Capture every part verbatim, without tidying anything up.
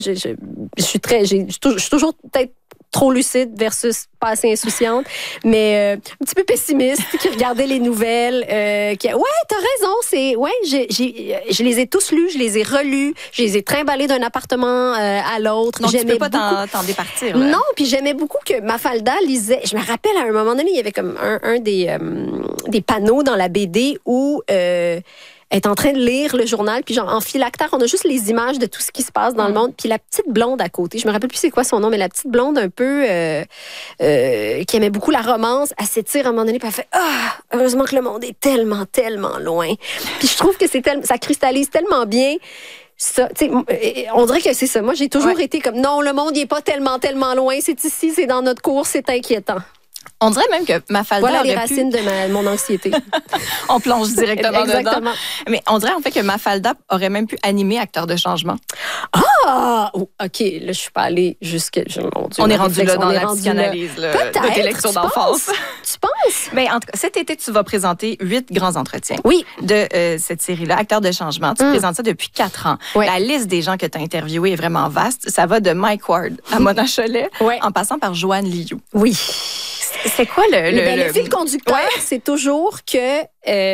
Je, je, je suis très, j'ai, je suis toujours peut-être trop lucide versus pas assez insouciante, mais euh, un petit peu pessimiste, qui regardait les nouvelles, euh, qui ouais, t'as raison, c'est ouais, j'ai, j'ai, je les ai tous lus, je les ai relus, je les ai trimballés d'un appartement euh, à l'autre. Donc j'aimais tu peux pas beaucoup... t'en, t'en départir. Là. Non, puis j'aimais beaucoup que Mafalda lisait. Je me rappelle à un moment donné, il y avait comme un, un des euh, des panneaux dans la B D où euh, elle est en train de lire le journal, puis genre en phylactère, on a juste les images de tout ce qui se passe dans mm. le monde, puis la petite blonde à côté, je me rappelle plus c'est quoi son nom, mais la petite blonde un peu euh, euh, qui aimait beaucoup la romance, elle s'étire à un moment donné, puis elle fait « Ah, heureusement que le monde est tellement, tellement loin. » Puis je trouve que c'est tel, ça cristallise tellement bien ça. On dirait que c'est ça. Moi, j'ai toujours ouais. été comme « Non, le monde n'est pas tellement, tellement loin. C'est ici, c'est dans notre cours, c'est inquiétant. » On dirait même que Mafalda voilà les aurait racines pu... de, ma, de mon anxiété. On plonge directement Exactement. dedans. Mais on dirait en fait que Mafalda aurait même pu animer Acteur de changement. Ah! Oh, OK, là, je suis pas allée jusque... Mon Dieu, on est rendu là dans on la psychanalyse de tes lectures d'enfance. Tu penses? Ben, en tout cas, cet été, tu vas présenter huit grands entretiens oui. de euh, cette série-là, Acteur de changement. Tu mm. présentes ça depuis quatre ans. Oui. La liste des gens que tu as interviewés est vraiment vaste. Ça va de Mike Ward à Mona Cholet, oui. en passant par Joanne Liu. Oui. C'est quoi le... Le, ben, le... le fil conducteur, ouais. c'est toujours que...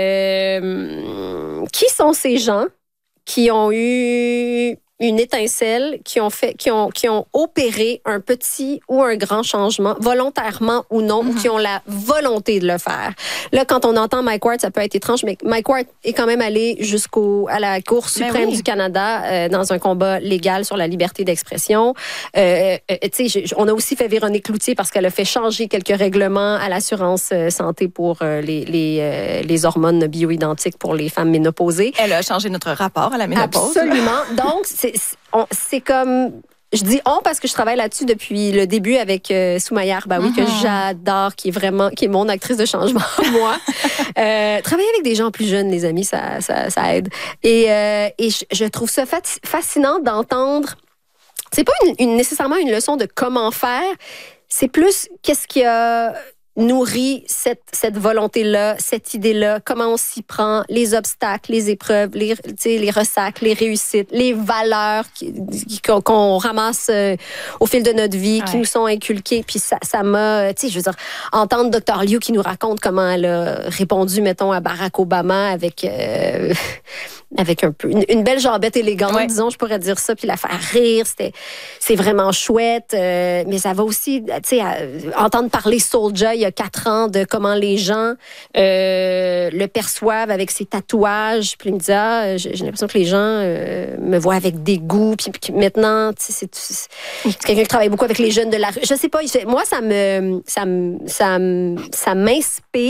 Euh, qui sont ces gens qui ont eu une étincelle, qui ont fait, qui ont, qui ont opéré un petit ou un grand changement, volontairement ou non, mm-hmm. ou qui ont la volonté de le faire. Là, quand on entend Mike Ward, ça peut être étrange, mais Mike Ward est quand même allé jusqu'au à la Cour suprême oui. du Canada euh, dans un combat légal sur la liberté d'expression. Euh, euh, tu sais, on a aussi fait Véronique Cloutier parce qu'elle a fait changer quelques règlements à l'assurance euh, santé pour euh, les les, euh, les hormones bioidentiques pour les femmes ménopausées. Elle a changé notre rapport à la ménopause. Absolument. Donc, c'est C'est comme... Je dis on parce que je travaille là-dessus depuis le début avec euh, Soumaya Arbaoui, mm-hmm. que j'adore, qui est vraiment, qui est mon actrice de changement, moi. euh, travailler avec des gens plus jeunes, les amis, ça, ça, ça aide. Et, euh, et je, je trouve ça fascinant d'entendre... C'est pas une, une, nécessairement une leçon de comment faire, c'est plus qu'est-ce qui a... nourrit cette, cette volonté-là, cette idée-là, comment on s'y prend, les obstacles, les épreuves, les, les ressacles, les réussites, les valeurs qui, qui, qu'on ramasse euh, au fil de notre vie, ouais. qui nous sont inculquées. Puis ça, ça m'a, tu sais, je veux dire, entendre docteur Liu qui nous raconte comment elle a répondu, mettons, à Barack Obama avec... Euh, avec un peu une, une belle jambette élégante, ouais. disons, je pourrais dire ça, puis la faire rire, c'était, c'est vraiment chouette. Euh, mais ça va aussi, tu sais, entendre parler Soulja il y a quatre ans de comment les gens euh, le perçoivent avec ses tatouages. Puis il me dit, ah, j'ai, j'ai l'impression que les gens euh, me voient avec dégoût. Puis, puis maintenant, tu sais, c'est, c'est, c'est quelqu'un qui travaille beaucoup avec les jeunes de la rue. Je sais pas, moi, ça me, ça me, ça me, ça m'inspire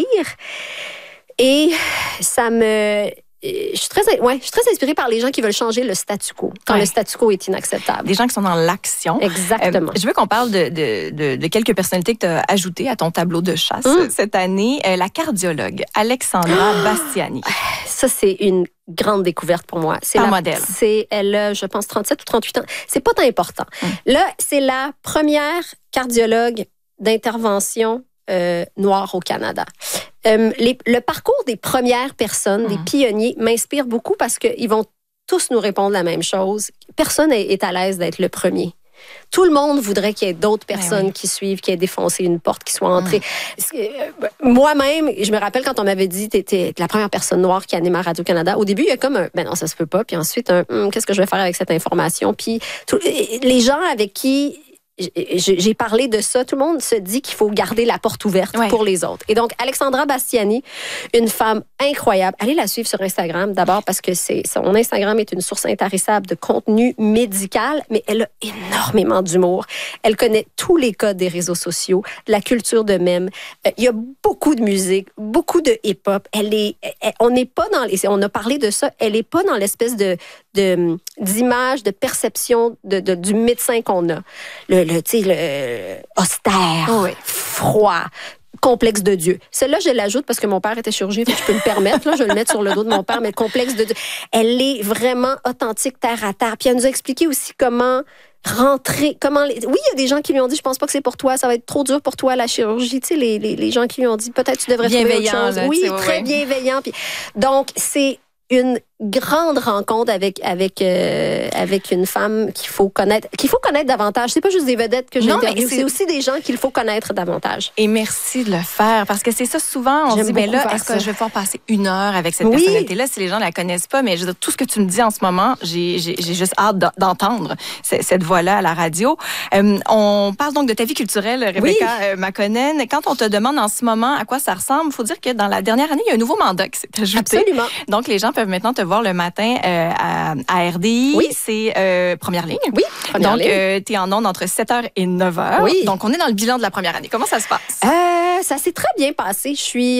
et ça me... Je suis, très, ouais, je suis très inspirée par les gens qui veulent changer le statu quo, quand ouais. le statu quo est inacceptable. Des gens qui sont dans l'action. Exactement. Euh, je veux qu'on parle de, de, de, de quelques personnalités que tu as ajoutées à ton tableau de chasse mm. cette année. Euh, la cardiologue Alexandra ah! Bastiani. Ça, c'est une grande découverte pour moi. C'est Par la, modèle. C'est, elle a, je pense, trente-sept ou trente-huit ans. C'est pas tant important. Mm. Là, c'est la première cardiologue d'intervention Euh, noir au Canada. Euh, les, le parcours des premières personnes, mmh. des pionniers, m'inspire beaucoup parce qu'ils vont tous nous répondre la même chose. Personne est à l'aise d'être le premier. Tout le monde voudrait qu'il y ait d'autres personnes oui. qui suivent, qui aient défoncé une porte, qui soient entrées. Mmh. Moi-même, je me rappelle quand on m'avait dit tu étais la première personne noire qui anime à Radio-Canada. Au début, il y a comme un « ben non, ça se peut pas ». Puis ensuite, un hm, « qu'est-ce que je vais faire avec cette information ». Puis tout, les gens avec qui... j'ai parlé de ça. Tout le monde se dit qu'il faut garder la porte ouverte ouais. pour les autres. Et donc, Alexandra Bastiani, une femme incroyable. Allez la suivre sur Instagram, d'abord parce que c'est, son Instagram est une source intarissable de contenu médical, mais elle a énormément d'humour. Elle connaît tous les codes des réseaux sociaux, de la culture de mème. Euh, il y a beaucoup de musique, beaucoup de hip-hop. Elle est, elle, on n'est pas dans les... On a parlé de ça. Elle n'est pas dans l'espèce de, de, d'image, de perception de, de, du médecin qu'on a. Le, le, tu sais, le austère, oui. froid, complexe de Dieu. Celle-là, je l'ajoute parce que mon père était chirurgien, fait que je peux me permettre, là, je vais le mettre sur le dos de mon père, mais complexe de Dieu. Elle est vraiment authentique, terre à terre. Puis elle nous a expliqué aussi comment rentrer, comment... Les... Oui, il y a des gens qui lui ont dit, je pense pas que c'est pour toi, ça va être trop dur pour toi, la chirurgie. Tu sais, les, les, les gens qui lui ont dit, peut-être tu devrais trouver autre chose. Là, oui, ouais, très ouais. bienveillant. Puis... Donc, c'est une grande rencontre avec avec euh, avec une femme qu'il faut connaître qu'il faut connaître davantage. C'est pas juste des vedettes que j'interviewe, c'est aussi des gens qu'il faut connaître davantage. Et merci de le faire parce que c'est ça souvent on se dit ben là est-ce que je vais pouvoir passer une heure avec cette oui. personnalité là si les gens la connaissent pas, mais je veux dire, tout ce que tu me dis en ce moment, j'ai j'ai, j'ai juste hâte d'entendre cette voix-là à la radio. Euh, on parle donc de ta vie culturelle, Rebecca oui. euh, Makonnen. Quand on te demande en ce moment à quoi ça ressemble, il faut dire que dans la dernière année, il y a un nouveau mandat qui s'est ajouté. Absolument. Donc les gens peuvent maintenant te voir le matin euh, à, à R D I. Oui. C'est euh, première ligne. Oui, première Donc, ligne. Euh, tu es en ondes entre sept heures et neuf heures. Oui. Donc, on est dans le bilan de la première année. Comment ça se passe? Euh, ça s'est très bien passé. Je suis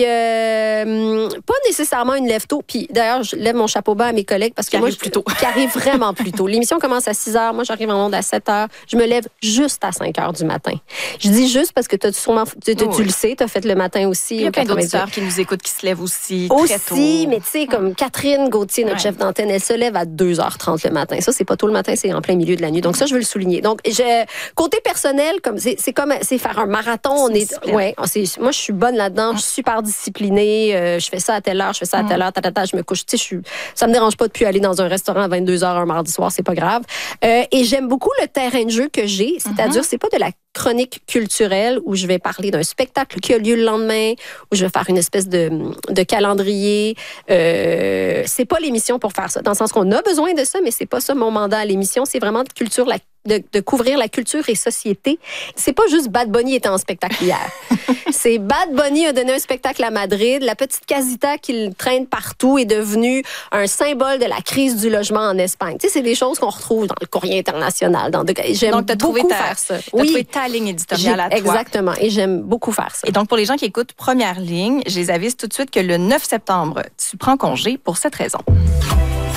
euh, pas nécessairement une lève-tôt. Puis d'ailleurs, je lève mon chapeau bas à mes collègues parce que qui moi, arrive je, plus tôt. qui arrive vraiment plus tôt. L'émission commence à six heures. Moi, j'arrive en ondes à sept heures. Je me lève juste à cinq heures du matin. Je dis juste parce que tu as sûrement, tu, tu, oh, tu oui. le sais, tu as fait le matin aussi. Il y a plein d'auditeurs qui nous écoutent, qui se lèvent aussi, aussi très tôt. Aussi, mais tu sais, comme Catherine Gauthier, notre ouais. chef d'antenne, elle se lève à deux heures trente le matin. Ça, c'est pas tôt le matin, c'est en plein milieu de la nuit. Donc ça, je veux le souligner. Donc, je, côté personnel, comme c'est, c'est comme c'est faire un marathon. On est, ouais, c'est, moi, je suis bonne là-dedans. Je suis super disciplinée. Euh, je fais ça à telle heure, je fais ça à telle heure. Tata, je me couche. Tu sais, je suis, ça me dérange pas de plus aller dans un restaurant à vingt-deux heures un mardi soir, c'est pas grave. Euh, et j'aime beaucoup le terrain de jeu que j'ai. C'est-à-dire, mm-hmm. c'est pas de la chronique culturelle où je vais parler d'un spectacle qui a lieu le lendemain, où je vais faire une espèce de, de calendrier. Euh, c'est pas l'émission pour faire ça. Dans le sens qu'on a besoin de ça, mais c'est pas ça mon mandat à l'émission. C'est vraiment de culture, la, de, de couvrir la culture et société. C'est pas juste Bad Bunny était en spectacle hier. C'est Bad Bunny a donné un spectacle à Madrid. La petite casita qu'il traîne partout est devenue un symbole de la crise du logement en Espagne. Tu sais, c'est des choses qu'on retrouve dans le Courrier international. Dans de, j'aime donc, t'as beaucoup trouvé ta, faire ça. T'as oui. trouvé ta ligne éditoriale à toi. Exactement. Et j'aime beaucoup faire ça. Et donc, pour les gens qui écoutent Première Ligne, je les avise tout de suite que le neuf septembre, tu prends congé pour cette raison.